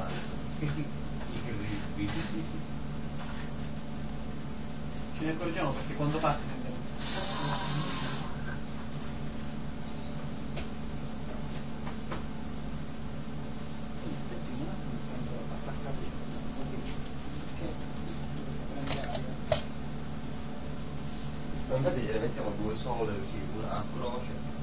Ce ne accorgiamo perché quando parte sembra. Infatti gliene mettiamo due sole così, una a croce.